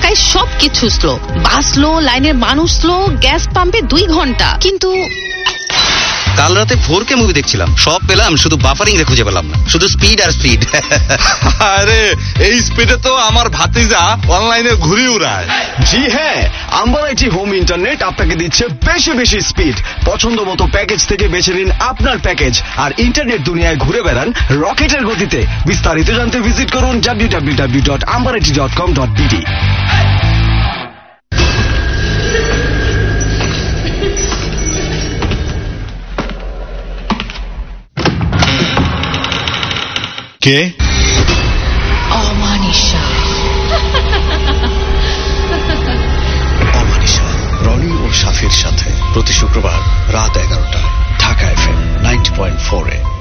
ঢাকায় সবকিছু স্লো, বাস স্লো, লাইনের মানুষ স্লো, গ্যাস পাম্পে 2 ঘন্টা। কিন্তু কাল রাতে 4K মুভি দেখছিলাম, সব পেলাম, শুধু বাফারিং রে খুঁজে পেলাম না, শুধু স্পিড আর স্পিড। আরে এই স্পিডে তো আমার ভাতিজা অনলাইনে ঘুরি উড়ায়। জি হ্যাঁ, আম্বারাইটি হোম ইন্টারনেট আপনাকে দিচ্ছে বেশি বেশি স্পিড। পছন্দ মতো প্যাকেজ থেকে বেছে নিন আপনার প্যাকেজ আর ইন্টারনেট দুনিয়ায় ঘুরে বেড়ান রকেটের গতিতে। বিস্তারিত জানতে ভিজিট করুন www.ambarati.com.bd। কে? অমানিশা। অমানিশা, রনি ও শাফির সাথে প্রতি শুক্রবার রাত 11টায় ঢাকা FM 90.4-এ।